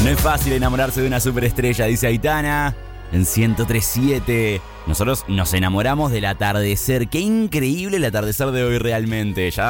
No es fácil enamorarse de una superestrella, dice Aitana en 103.7. Nosotros nos enamoramos del atardecer. Qué increíble el atardecer de hoy realmente. Ya